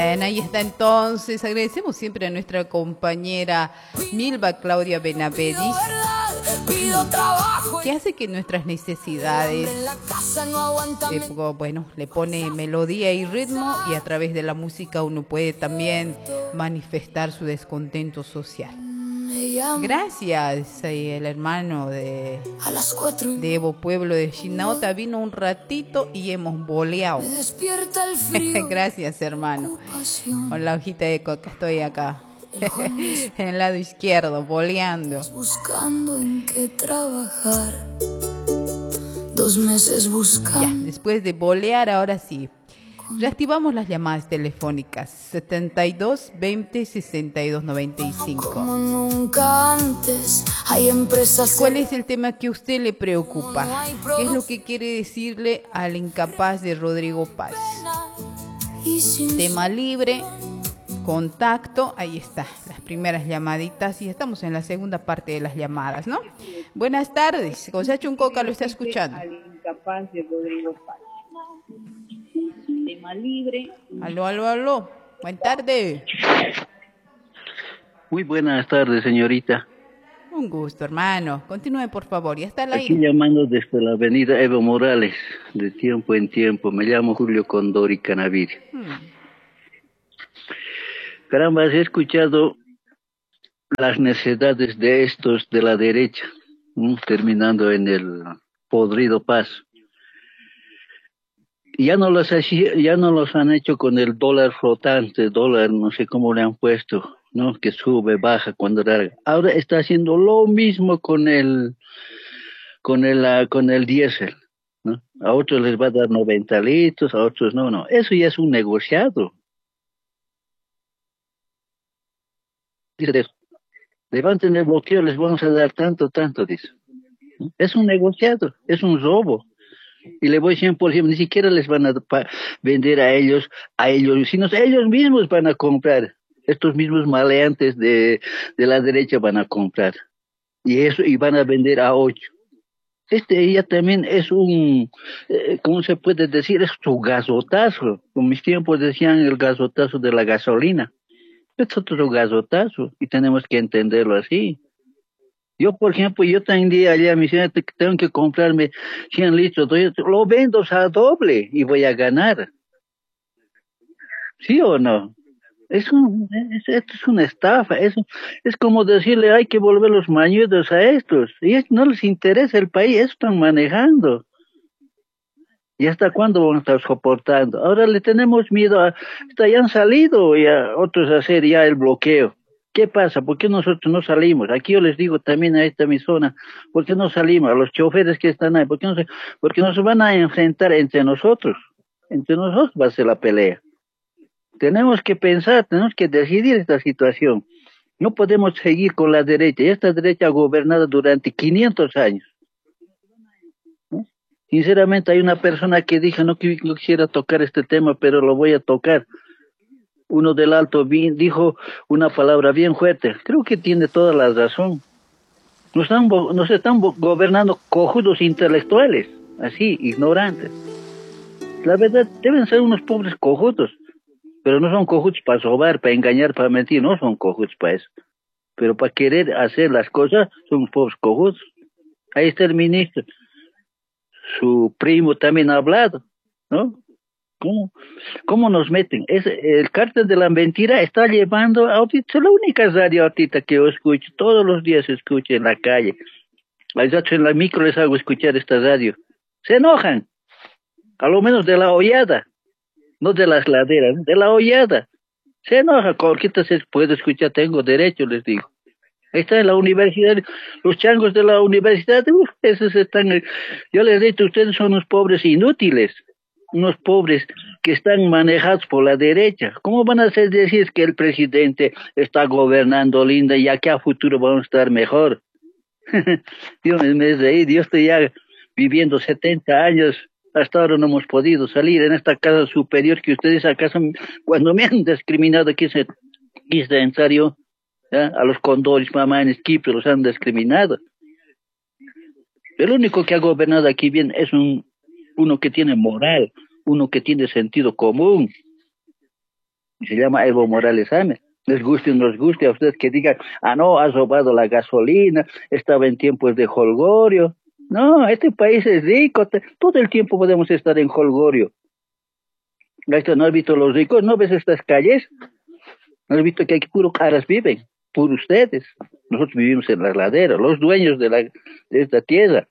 Bien, ahí está entonces. Agradecemos siempre a nuestra compañera Milva Claudia Benavedis, que hace que nuestras necesidades, bueno, le pone melodía y ritmo, y a través de la música uno puede también manifestar su descontento social. Gracias, el hermano de Evo Pueblo de Chinauta vino un ratito y hemos boleado. Gracias, hermano. Con la hojita de coca estoy acá. En el lado izquierdo, boleando. Buscando en qué trabajar. 2 meses buscando. Ya, después de bolear, ahora sí. Reactivamos las llamadas telefónicas 72 20 62 95. Como nunca antes, hay empresas. ¿Cuál es el tema que a usted le preocupa? ¿Qué es lo que quiere decirle al incapaz de Rodrigo Paz? Tema libre, contacto, ahí está, las primeras llamaditas, y estamos en la segunda parte de las llamadas, ¿no? Buenas tardes, José Chuncoca lo está escuchando. Al incapaz de Rodrigo Paz. Tema libre. Aló, aló, aló. Buenas tardes. Muy buenas tardes, señorita. Un gusto, hermano. Continúe, por favor. Ya está al aire. Aquí llamando desde la avenida Evo Morales, de tiempo en tiempo. Me llamo Julio Condori Canavirio. Caramba, he escuchado las necesidades de estos de la derecha, terminando en el podrido Paz. Ya no los han hecho con el dólar flotante, dólar, no sé cómo le han puesto, ¿no? Que sube, baja cuando larga. Ahora está haciendo lo mismo con el diésel, ¿no? A otros les va a dar 90 litros, a otros no. Eso ya es un negociado. Dice, levanten el bloqueo, les vamos a dar tanto, dice. Es un negociado, es un robo. Y le voy 100%, ni siquiera les van a vender a ellos, sino ellos mismos van a comprar. Estos mismos maleantes de la derecha van a comprar. Y van a vender a 8. Ya también es ¿cómo se puede decir? Es su gasotazo. Con mis tiempos decían el gasotazo de la gasolina. Es otro gasotazo y tenemos que entenderlo así. Yo, por ejemplo, yo también allá a mi ciudad tengo que comprarme 100 litros, lo vendo a doble y voy a ganar. ¿Sí o no? Esto es una estafa, es como decirle hay que volver los mañudos a estos, y no les interesa el país, eso están manejando. ¿Y hasta cuándo van a estar soportando? Ahora le tenemos miedo ya han salido ya otros a hacer ya el bloqueo. ¿Qué pasa? ¿Por qué nosotros no salimos? Aquí yo les digo también a esta mi zona, ¿por qué no salimos? A los choferes que están ahí, porque nos van a enfrentar entre nosotros va a ser la pelea. Tenemos que pensar, tenemos que decidir esta situación. No podemos seguir con la derecha, y esta derecha ha gobernado durante 500 años. ¿No? Sinceramente hay una persona que dijo, no quisiera tocar este tema, pero lo voy a tocar. Uno del Alto dijo una palabra bien fuerte. Creo que tiene toda la razón. Nos están gobernando cojudos intelectuales, así, ignorantes. La verdad, deben ser unos pobres cojudos, pero no son cojudos para robar, para engañar, para mentir, no son cojudos para eso. Pero para querer hacer las cosas, son unos pobres cojudos. Ahí está el ministro. Su primo también ha hablado, ¿no? ¿Cómo nos meten? El cártel de la mentira está llevando ahorita, es la única radio ahorita que yo escucho, todos los días escucho en la calle. A veces en la micro les hago escuchar esta radio. Se enojan, a lo menos de la hollada, no de las laderas, de la hollada. Se enoja, ahorita se puede escuchar, tengo derecho, les digo. Ahí está en la universidad, los changos de la universidad, esos están, yo les digo, ustedes son unos pobres inútiles. Unos pobres que están manejados por la derecha. ¿Cómo van a decir que el presidente está gobernando linda y aquí a futuro vamos a estar mejor? Yo me reí, yo estoy ya viviendo 70 años, hasta ahora no hemos podido salir en esta casa superior que ustedes acaso, cuando me han discriminado quise entrar yo, a los condores, mamá en Esquipio los han discriminado. El único que ha gobernado aquí bien es uno que tiene moral, uno que tiene sentido común. Se llama Evo Morales Ames. Les guste o no les guste a usted que digan, no, has robado la gasolina, estaba en tiempos de jolgorio. No, este país es rico, todo el tiempo podemos estar en jolgorio. ¿No has visto los ricos? ¿No ves estas calles? ¿No has visto que aquí puro caras viven? Por ustedes. Nosotros vivimos en la ladera, los dueños de esta tierra.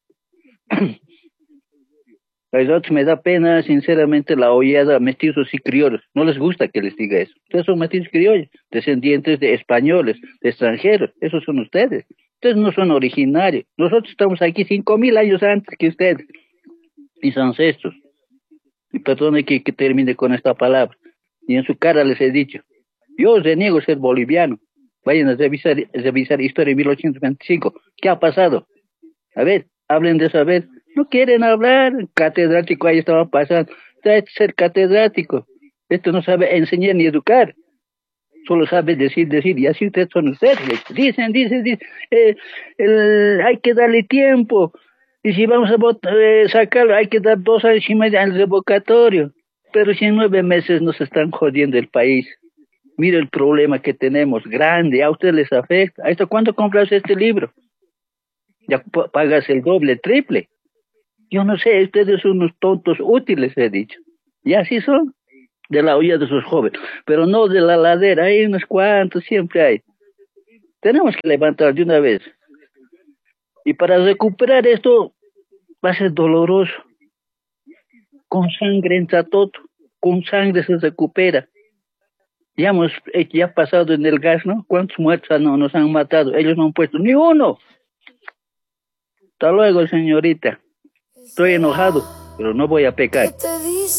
A nosotros me da pena, sinceramente, la ollada mestizos y criollos. No les gusta que les diga eso. Ustedes son mestizos y criollos, descendientes de españoles, de extranjeros. Esos son ustedes. Ustedes no son originarios. Nosotros estamos aquí 5.000 años antes que ustedes, mis ancestros. Y perdone que termine con esta palabra. Y en su cara les he dicho, yo reniego ser boliviano. Vayan a revisar historia de 1825. ¿Qué ha pasado? A ver, hablen de saber. No quieren hablar. Catedrático ahí estaba pasando. Trae que ser catedrático. Esto no sabe enseñar ni educar. Solo sabe decir. Y así ustedes son ustedes. Dicen. Hay que darle tiempo. Y si vamos a sacarlo, hay que dar 2 años y medio al revocatorio. Pero si en 9 meses nos están jodiendo el país. Mira el problema que tenemos, grande. A ustedes les afecta. ¿Hasta cuánto compras este libro? Ya pagas el doble, triple. Yo no sé, ustedes son unos tontos útiles, he dicho. Y así son, de la olla de sus jóvenes. Pero no de la ladera, hay unos cuantos, siempre hay. Tenemos que levantar de una vez. Y para recuperar esto, va a ser doloroso. Con sangre entra todo. Con sangre se recupera. Ya hemos pasado en el gas, ¿no? ¿Cuántos muertos nos han matado? Ellos no han puesto ni uno. Hasta luego, señorita. Estoy enojado, pero no voy a pecar.